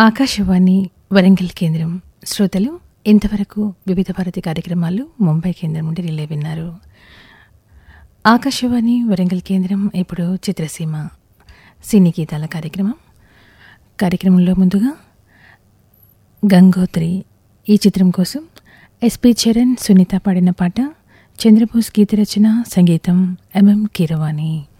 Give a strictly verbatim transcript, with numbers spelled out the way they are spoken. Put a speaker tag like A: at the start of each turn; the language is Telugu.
A: ఆకాశవాణి వరంగల్ కేంద్రం శ్రోతలు ఇంతవరకు వివిధ భారతి కార్యక్రమాలు ముంబై కేంద్రం నుండి రిలే విన్నారు. ఆకాశవాణి వరంగల్ కేంద్రం ఇప్పుడు చిత్రసీమ సినీ గీతాల కార్యక్రమం. కార్యక్రమంలో ముందుగా గంగోత్రి ఈ చిత్రం కోసం ఎస్పి చరణ్, సునీత పాడిన పాట. చంద్రబోస్ గీత రచన, సంగీతం ఎంఎం కీరవాణి.